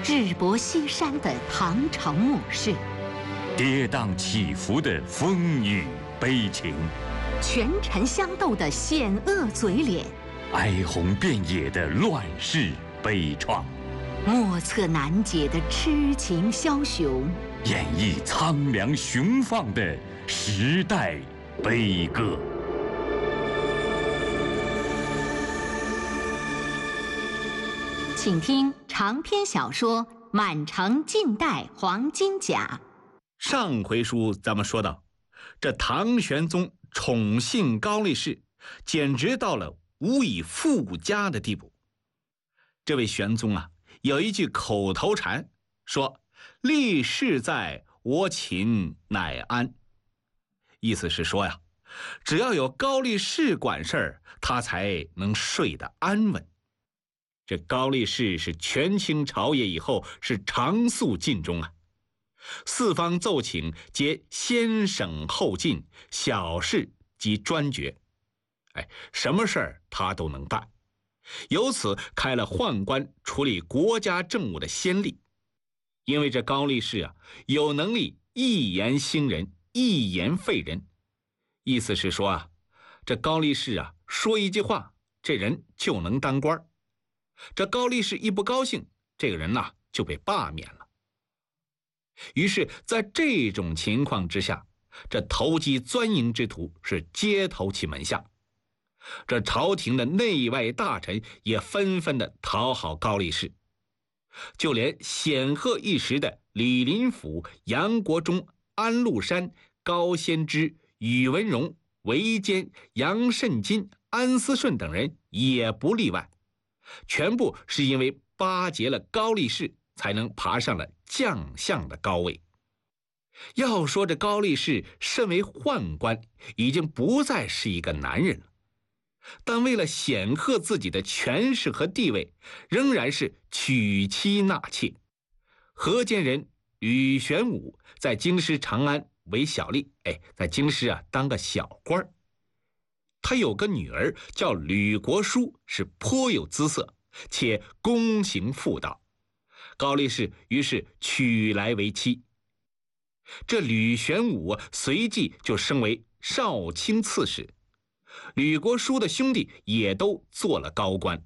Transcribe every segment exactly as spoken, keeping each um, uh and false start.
智伯西山的唐朝末世， 跌宕起伏的风雨悲情， 权臣相斗的险恶嘴脸， 哀鸿遍野的乱世悲怆， 莫测难解的痴情枭雄， 演绎苍凉雄放的时代悲歌。 请听长篇小说《满城尽带黄金甲》。 上回书咱们说到，这唐玄宗宠幸高力士，简直到了无以复加的地步。这位玄宗啊，有一句口头禅，说“力士在，我寝乃安”，意思是说呀，只要有高力士管事儿，他才能睡得安稳。这高力士是权倾朝野以后是常宿禁中啊，四方奏请皆先审后进，小事即专决，哎，什么事儿他都能办，由此开了宦官处理国家政务的先例。因为这高力士啊，有能力一言兴人，一言废人，意思是说啊，这高力士啊说一句话，这人就能当官。这高力士一不高兴，这个人呐、啊、就被罢免了。于是在这种情况之下，这投机钻营之徒是街头起门下，这朝廷的内外大臣也纷纷的讨好高力士，就连显赫一时的李林甫、杨国忠、安禄山、高仙芝、宇文荣、韦坚、杨慎金、安思顺等人也不例外，全部是因为巴结了高力士，才能爬上了将相的高位。要说这高力士身为宦官，已经不再是一个男人了，但为了显赫自己的权势和地位，仍然是娶妻纳妾。河间人吕玄武在京师长安为小吏，哎，在京师啊当个小官。他有个女儿叫吕国书，是颇有姿色，且躬行妇道。高力士于是娶来为妻。这吕玄武随即就升为少卿刺史，吕国书的兄弟也都做了高官。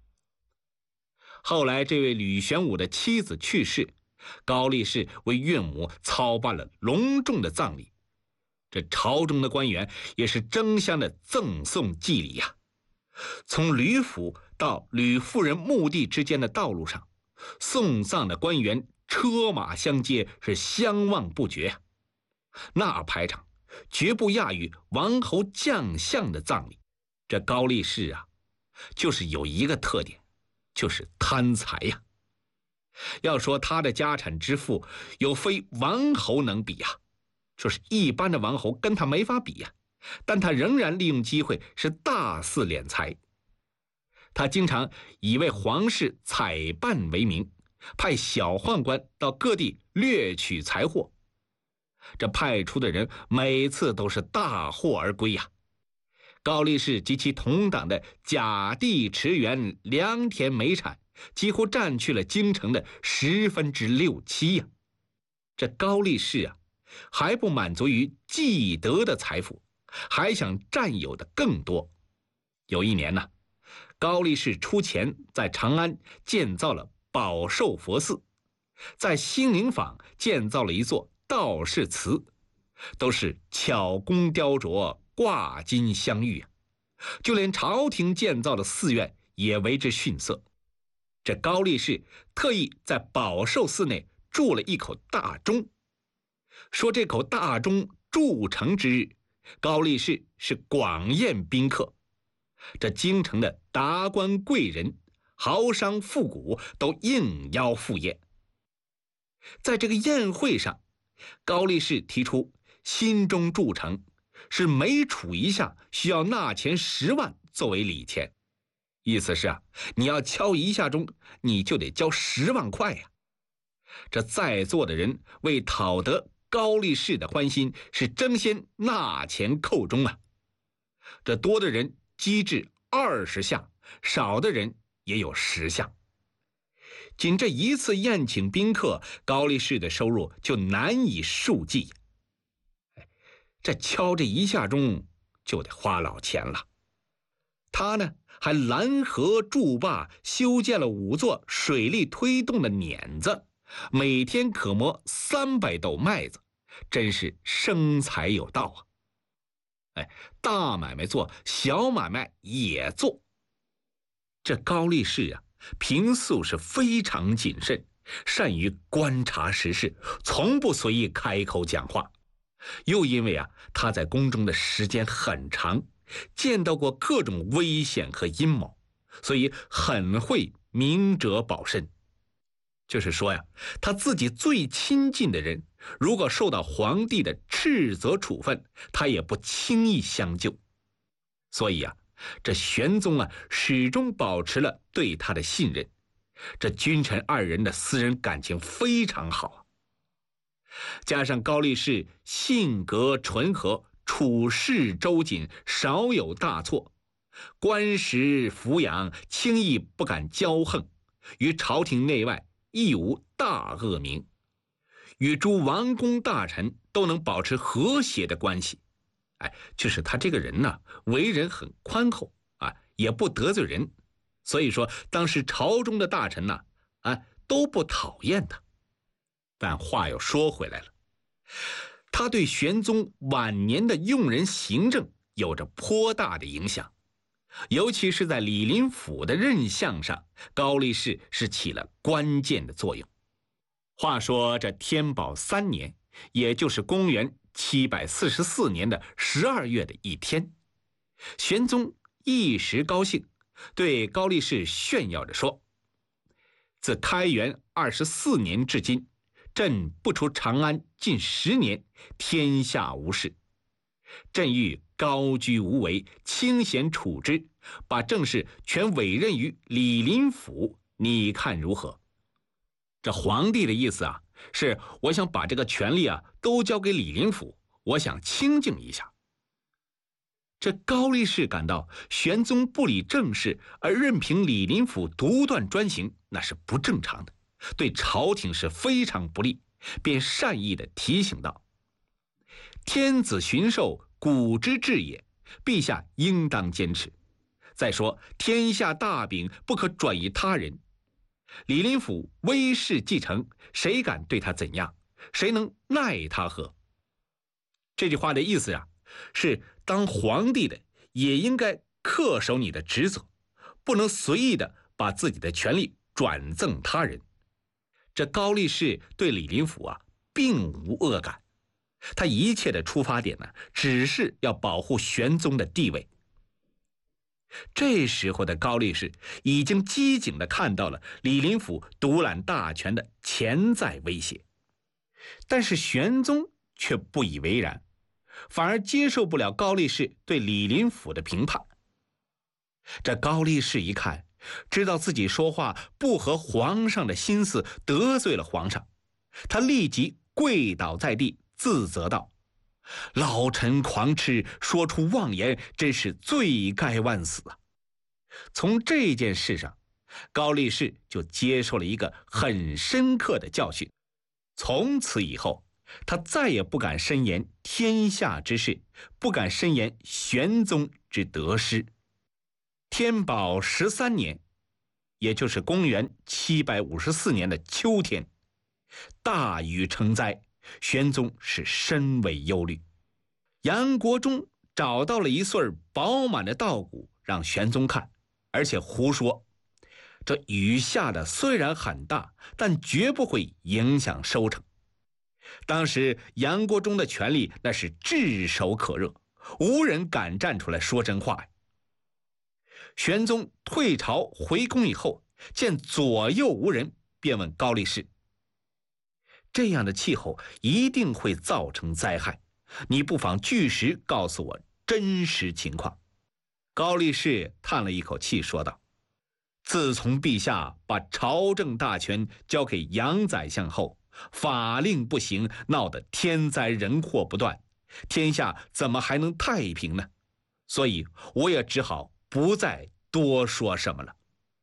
后来这位吕玄武的妻子去世，高力士为岳母操办了隆重的葬礼。这朝中的官员也是争相的赠送祭礼呀、啊。从吕府到吕夫人墓地之间的道路上，送葬的官员车马相接，是相望不绝啊。那排场绝不亚于王侯将相的葬礼。这高力士啊，就是有一个特点，就是贪财呀、啊。要说他的家产之富，有非王侯能比呀、啊。说是一般的王侯跟他没法比呀、啊，但他仍然利用机会是大肆敛财。他经常以为皇室采办为名，派小宦官到各地掠取财货。这派出的人每次都是大获而归呀、啊。高力士及其同党的甲地池园良田煤产，几乎占据了京城的十分之六七呀、啊。这高力士啊，还不满足于既得的财富，还想占有的更多。有一年呢、啊，高力士出钱在长安建造了宝寿佛寺，在兴宁坊建造了一座道士祠，都是巧工雕琢，挂金镶玉啊。就连朝廷建造的寺院也为之逊色。这高力士特意在宝寿寺内铸了一口大钟，说这口大钟铸成之日，高力士是广宴宾客，这京城的达官贵人、豪商富贾都应邀赴宴。在这个宴会上，高力士提出新钟铸成是每杵一下需要纳钱十万作为礼钱，意思是啊，你要敲一下钟，你就得交十万块呀、啊。这在座的人为讨得高力士的欢心，是争先纳钱扣钟啊。这多的人击至二十下，少的人也有十下。 仅这一次宴请宾客，高力士的收入就难以数计。这敲这一下钟就得花老钱了。他呢，还拦河筑坝，修建了五座水力推动的碾子，每天可磨三百斗麦子，真是生财有道啊！哎，大买卖做，小买卖也做。这高力士啊，平素是非常谨慎，善于观察时事，从不随意开口讲话。又因为啊，他在宫中的时间很长，见到过各种危险和阴谋，所以很会明哲保身。就是说呀，他自己最亲近的人，如果受到皇帝的斥责处分，他也不轻易相救。所以啊，这玄宗啊，始终保持了对他的信任。这君臣二人的私人感情非常好啊。加上高力士性格纯和，处事周谨，少有大错，官时俯仰，轻易不敢骄横，于朝廷内外亦无大恶名，与诸王公大臣都能保持和谐的关系。哎，就是他这个人呢，为人很宽厚啊，也不得罪人，所以说当时朝中的大臣呢，啊，都不讨厌他。但话又说回来了，他对玄宗晚年的用人行政有着颇大的影响，尤其是在李林甫的任相上，高力士是起了关键的作用。话说这天宝三年，也就是公元七百四十四年的十二月的一天，玄宗一时高兴，对高力士炫耀着说：“自开元二十四年至今，朕不出长安近十年，天下无事。朕欲高居无为，清闲处之，把政事全委任于李林甫，你看如何？”这皇帝的意思啊，是我想把这个权力啊都交给李林甫，我想清静一下。这高力士感到玄宗不理政事而任凭李林甫独断专行，那是不正常的，对朝廷是非常不利，便善意地提醒道：“天子巡狩，古之治也，陛下应当坚持。再说天下大柄不可转移他人，李林甫威势继承，谁敢对他怎样？谁能奈他何？”这句话的意思啊，是当皇帝的也应该恪守你的职责，不能随意的把自己的权力转赠他人。这高力士对李林甫啊并无恶感，他一切的出发点呢，只是要保护玄宗的地位。这时候的高力士已经机警地看到了李林甫独揽大权的潜在威胁，但是玄宗却不以为然，反而接受不了高力士对李林甫的评判。这高力士一看，知道自己说话不合皇上的心思，得罪了皇上，他立即跪倒在地，自责道：“老臣狂痴，说出妄言，真是罪该万死啊！”从这件事上，高力士就接受了一个很深刻的教训。从此以后，他再也不敢深言天下之事，不敢深言玄宗之得失。天宝十三年，也就是公元七百五十四年的秋天，大雨成灾，玄宗是深为忧虑。杨国忠找到了一穗饱满的稻谷让玄宗看，而且胡说这雨下的虽然很大，但绝不会影响收成。当时杨国忠的权力那是炙手可热，无人敢站出来说真话。玄宗退朝回宫以后，见左右无人，便问高力士：“这样的气候一定会造成灾害，你不妨据实告诉我真实情况。”高力士叹了一口气说道：“自从陛下把朝政大权交给杨宰相后，法令不行，闹得天灾人祸不断，天下怎么还能太平呢？所以我也只好不再多说什么了。”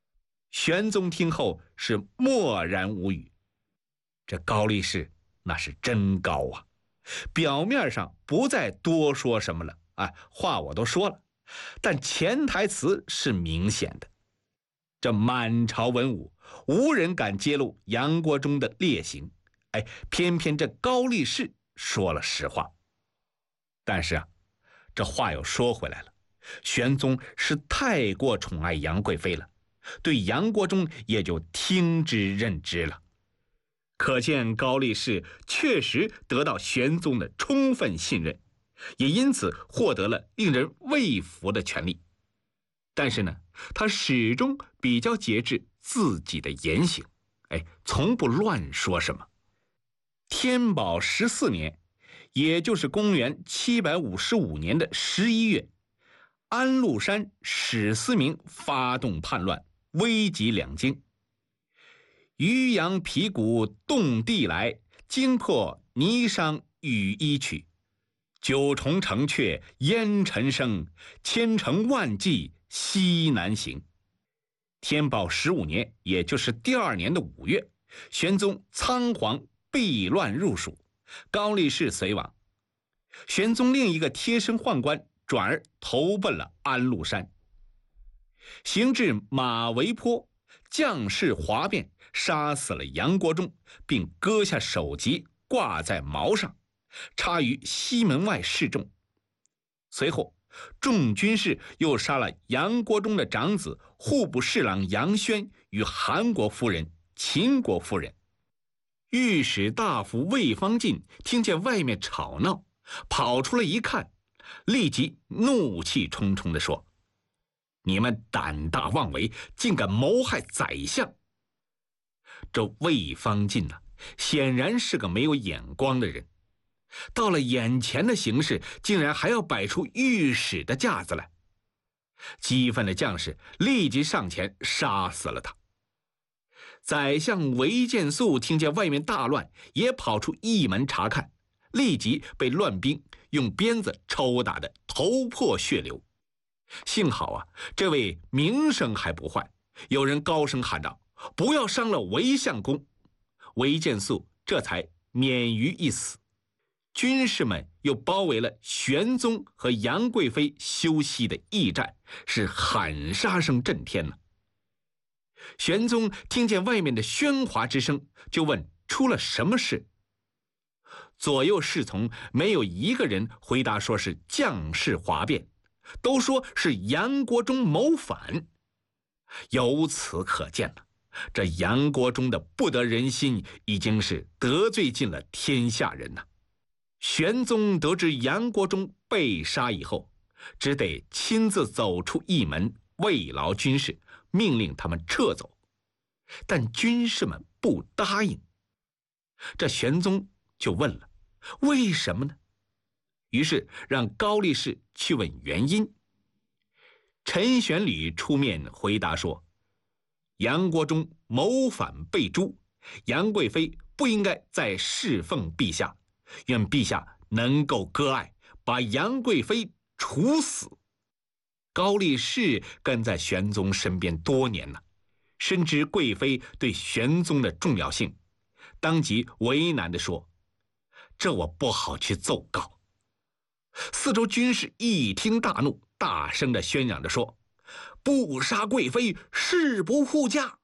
玄宗听后是默然无语。这高力士那是真高啊，表面上不再多说什么了，哎，话我都说了，但潜台词是明显的。这满朝文武无人敢揭露杨国忠的劣行，哎，偏偏这高力士说了实话。但是啊，这话又说回来了，玄宗是太过宠爱杨贵妃了，对杨国忠也就听之任之了。可见高力士确实得到玄宗的充分信任，也因此获得了令人畏服的权利。但是呢，他始终比较节制自己的言行，哎，从不乱说什么。天宝十四年，也就是公元七百五十五年的十一月，安禄山史思明发动叛乱，危及两京。渔阳皮鼓动地来，惊破霓裳羽衣曲。九重城阙烟尘生，千城万骑西南行。天宝十五年，也就是第二年的五月，玄宗仓皇避乱入蜀，高力士随亡。玄宗另一个贴身宦官转而投奔了安禄山。行至马嵬坡，将士哗变，杀死了杨国忠，并割下首级挂在矛上，插于西门外示众。随后众军士又杀了杨国忠的长子户部侍郎杨宣与韩国夫人、秦国夫人。御史大夫魏方进听见外面吵闹，跑出来一看，立即怒气冲冲地说：“你们胆大妄为，竟敢谋害宰相！”这魏方进呢、啊，显然是个没有眼光的人，到了眼前的形势，竟然还要摆出御史的架子来。激愤的将士立即上前杀死了他。宰相韦见素听见外面大乱，也跑出驿门查看，立即被乱兵用鞭子抽打得头破血流。幸好啊，这位名声还不坏，有人高声喊道：“不要伤了韦相公！”韦见素这才免于一死。军士们又包围了玄宗和杨贵妃休息的驿站，是喊杀声震天了。玄宗听见外面的喧哗之声，就问出了什么事。左右侍从没有一个人回答说是将士哗变，都说是杨国忠谋反。由此可见了，这杨国忠的不得人心已经是得罪尽了天下人呐。玄宗得知杨国忠被杀以后，只得亲自走出驿门，慰劳军士，命令他们撤走。但军士们不答应。这玄宗就问了，为什么呢？于是让高力士去问原因。陈玄礼出面回答说，杨国忠谋反被诛，杨贵妃不应该再侍奉陛下，愿陛下能够割爱，把杨贵妃处死。高力士跟在玄宗身边多年了，深知贵妃对玄宗的重要性，当即为难地说：“这我不好去奏告。”四周军士一听大怒，大声地宣扬着说：“不杀贵妃，誓不护驾。”